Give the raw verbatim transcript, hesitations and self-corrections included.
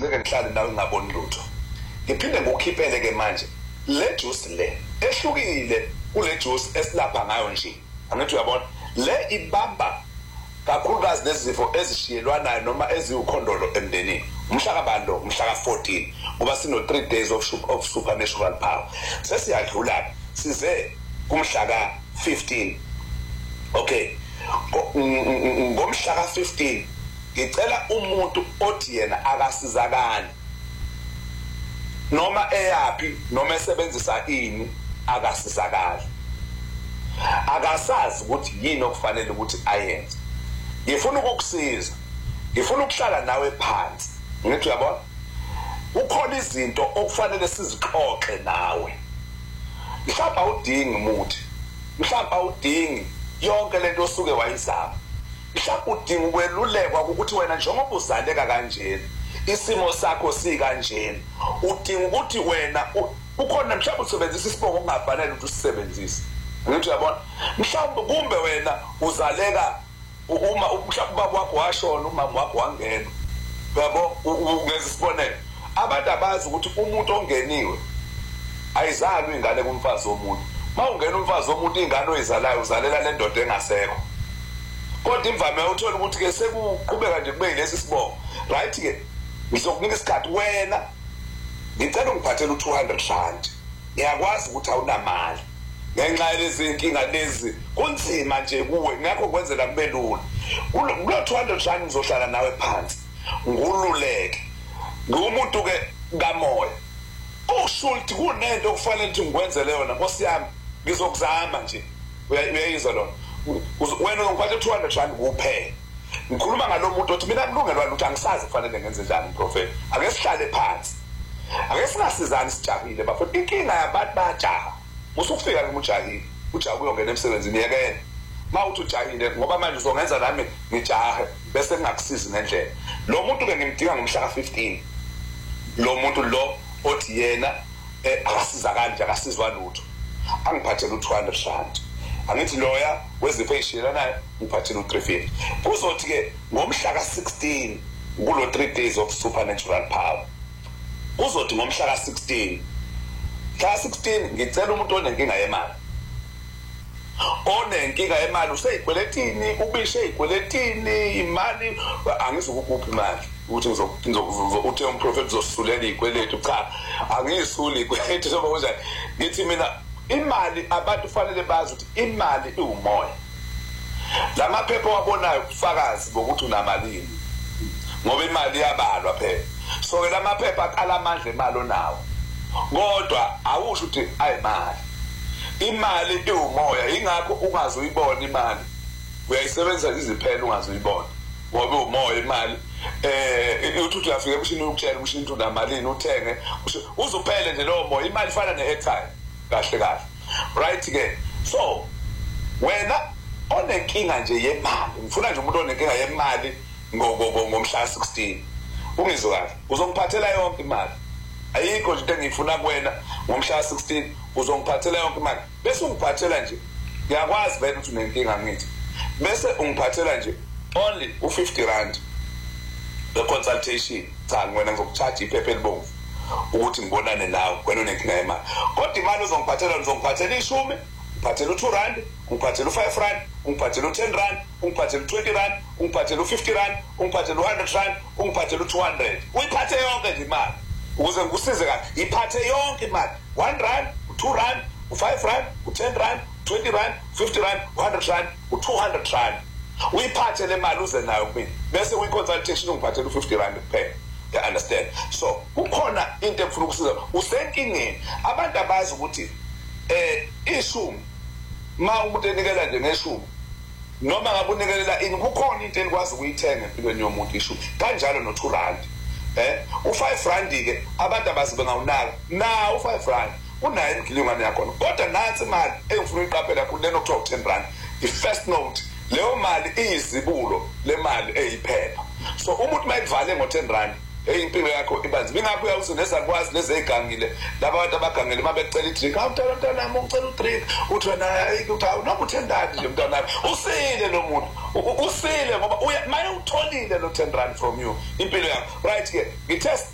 ngeke ngihlale nawe ngaboni lutho ngiphinde ngokhiphele ke manje le juice le ehlukile kule juice esilapha ngayo nje angithi uyabona le ibamba kakhulukazi lezifo ezishiyelwanayo noma eziwukhondolo emndenini umhlaka bando umhlaka fourteen kuba sino three days of of supernatural power sesiyadlula size kumhlaka fifteen okay ngomhlaka fifteen ngicela umuntu othi yena akasizakala noma eyapi noma esebenzisa ini akasizakala akasazi ukuthi yini okufanele ukuthi ayenze ngifuna ukukusiza ngifuna ukuhlala nawe phansi ngithi uyabona ukhona izinto okufanele sizixoxe nawe mhlawumbe udingi umuthi mhlawumbe udingi yonke lento osuke wayizama mhlawumbe udinga ukwelulekwa ukuthi wena njengoba uzaleka kanjena isimo sakho sikanjena udinga ukuthi wena ukhona mhlawumbe usebenzisa isibongo okungafanele ukuthi usisebenzise ngithi uyabona mhlawumbe kumbe wena uzaleka uma mhlawumbe ubaba wakho washona umama wakho wangena yabo ungeza isibonelo abantu abazi ukuthi umuntu ongeniwe ayizalwi ingane kumfazi womuntu mawungena umfazi womuntu ingane oyizalayo uzalela le ndoda engasekho kodwa imvame uthola ukuthi ke sekuqhubeka nje kube lesi sibongo right ke ngizokunika isikhathi wena ngicela ungiphathele u two hundred rand ngiyakwazi ukuthi awunamali ngenxa yalezi inkinga lezi kunzima nje kuwe ngakho kwenzela kube lula kulo two hundred rand ngizohlala nawe phansi ngululeke ngumuntu ke kamoya ushulti kunento okufanele ukuthi ngikwenzele yona Nkosi yami ngizokuzama nje uyayizwa lo wena ungiphathe two hundred rand kuphela ngikhuluma ngalomuntu othi mina kulungelwa ukuthi angisazi kufanele ngenze njani prophet ake sihlale phansi ake singasizani sijahile bafuna inkinga yabantu bajaha musukufika kumujahile ujaha uyongena emsebenzini yekene mawuthi ujahile ngoba manje uzongenza nami ngijahe bese ngingakusizi ngendlela lo muntu ke ngimdinga ngomhla ka fifteen lo muntu lo othi yena akasizakala nje akasizwa lutho angiphathele u two hundred rand angithi loya wezipho ezishilanayo ngiphathele u three fifty kuzothi ke ngomhla ka sixteen kulo three days of supernatural power kuzothi ngomhla ka sixteen ka sixteen ngicela umuntu onenkinga yemali onenkinga yemali useyikweletini ubishe ikweletini imali angizokuphi imali ukuthi ngizokuthe umprofeti uzosisulela izikweletu cha angisuli izikweletu soba kunjani ngithi mina imali abantu fanele bazi ukuthi imali iwumoya lamaphepha wabonayo kufakazi bokuthi unamalini ngoba imali yabalwa phela so ke lamaphepha akala amandla imali onawo kodwa awusho ukuthi ayimali imali iwumoya ingakho ungazuyibona imali uyayisebenzisa iziphela ungazuyibona ngoba umoya imali eh uthi uyafika emshini ukutshela ukuthi into namalini uthenge uzuphele nje lo moya imali ifana ne-airtime kahle kahle right ke so wena onenkinga nje yemali ngifuna nje umuntu onenkinga yemali ngomhla sixteen ungizwe kahle uzongiphathela yonke imali ayikho nje into engifuna kuwena ngomhla sixteen uzongiphathela yonke imali bese ungiphathela nje ngiyakwazi vele ukuthi unenkinga ngithi bese ungiphathela nje only u fifty rand the consultation cha wena ngizokucharge iphepha elibomvu ukuthi ngibonane nawe wena unenkinga yemali kodwa imali uzongiphathela uzongiphathela ishumi ngiphathela u two rand ngiphathela u five rand ngiphathela u ten rand ngiphathela u twenty rand ngiphathela u fifty rand ngiphathela u one hundred rand ngiphathela u two hundred uyiphathe yonke nje imali ukuze ngikusize kahle iphathe yonke imali one rand u two rand u five rand u ten rand twenty rand fifty rand one hundred rand u two hundred rand uyiphathe le mali uze nayo kumina bese uyiconsultation ngiphathela u fifty rand kuphela you understand so kukhona into efuna ukusiza usenkingeni abantu abazi ukuthi eh ishumi ma umuntu enikela nje ngeshumi noma ngabe unikelela ini kukhona into enikwazi ukuyithenga empilweni yomuntu ishumi kanjalo no two rand eh u five rand ke abantu abazi bengawunaka na u five rand unayo imgilingwane yakho kodwa nansi imali engifuna uyiqaphela kakhulu leno kuthiwa u ten rand the first note leyo mali iyizibulo le mali eyiphepha so umuntu mayivale ngo ten rand impilo yakho ibanzi bingabe uyawusuneza kwazi lezi egangile laba abantu abagangile mabecela idrink awuthatha mntana nami ucela udrink uthi wena uthi awunoma uthendani nje mntana nami usile lo muntu usile ngoba maye utholile lo ten rand from you impilo yakho right ke ngitest